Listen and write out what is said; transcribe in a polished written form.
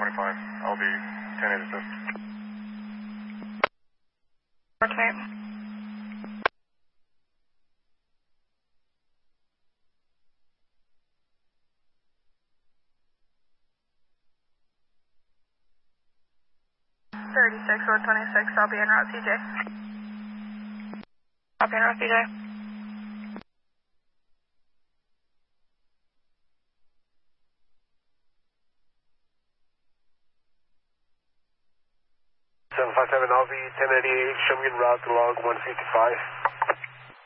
25. I'll be 10-8 assist. Rotate. Or 26, I'll be en route, CJ. Copy en route, CJ. I'll be 1088, show me en route to log 155.